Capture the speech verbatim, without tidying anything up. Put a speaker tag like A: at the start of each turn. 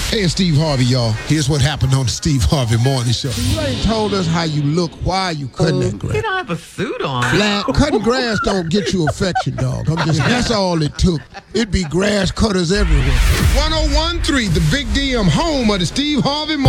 A: Hey, it's Steve Harvey, y'all. Here's what happened on the Steve Harvey Morning Show. You ain't told us how you look. Why are you cutting that grass?
B: You don't have a suit on.
A: Flat. Cutting grass don't get you affection, dog. I'm just, that's all it took. It'd be grass cutters everywhere. one oh one point three, the Big D M, home of the Steve Harvey Morning Show.